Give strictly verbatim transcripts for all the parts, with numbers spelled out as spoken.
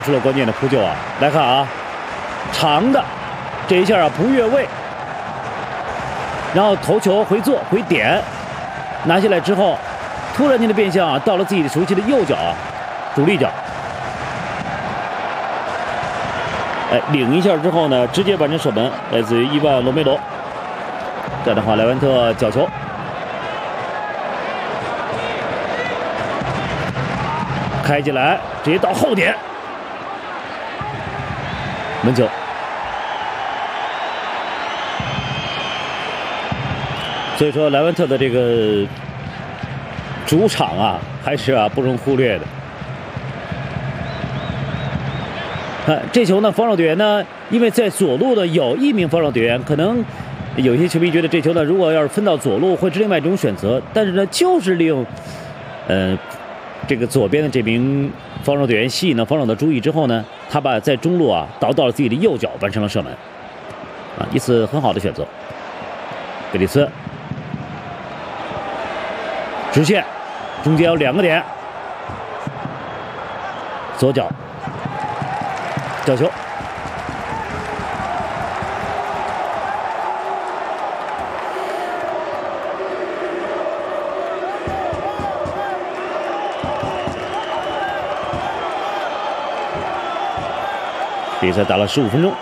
出了关键的扑救啊！来看啊，长的这一下啊不越位，然后头球回做回点，拿下来之后，突然间的变向啊，到了自己的熟悉的右脚啊，主力脚。哎，领一下之后呢，直接完成射门，来自于伊万罗梅罗。这样的话，莱万特角球。 开进来，直接到后点，门球。所以说，莱万特的这个主场啊，还是啊不容忽略的。看这球呢，防守队员呢，因为在左路的有一名防守队员，可能有些球迷觉得这球呢，如果要是分到左路，会是另外一种选择，但是呢，就是利用，呃。 这个左边的这名防守队员吸引了防守的注意之后呢，他把在中路啊倒到了自己的右脚，完成了射门，啊，一次很好的选择。贝里斯直线，中间有两个点，左脚角球。 比赛打了十五分钟，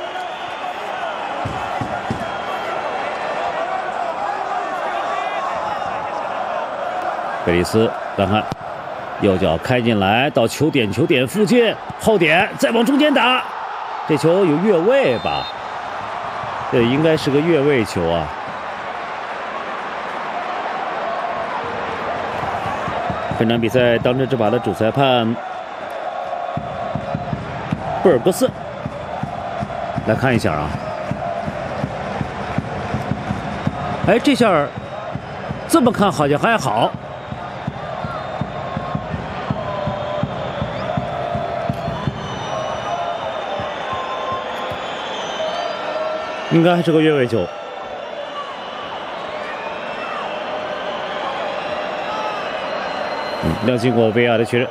贝里斯看看，右脚开进来到球点球点附近，后点再往中间打，这球有越位吧？这应该是个越位球啊！本场比赛当之执法的主裁判布尔格斯。 来看一下啊，哎，这下这么看好像还好，应该还是个越位球。嗯，要经过 V R 的确认。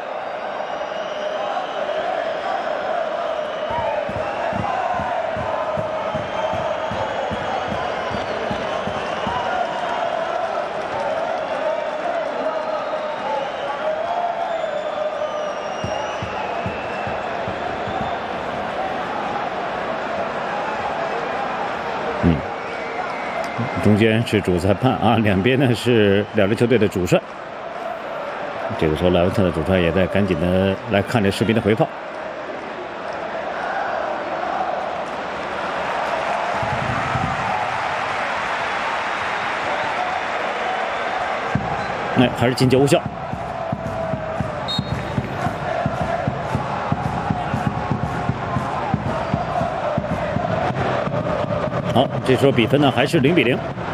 嗯，中间是主裁判啊，两边呢是两支球队的主帅。这个时候，莱万特的主帅也在赶紧的来看这视频的回放。哎，还是进球无效。 好，这时候比分呢还是零比零。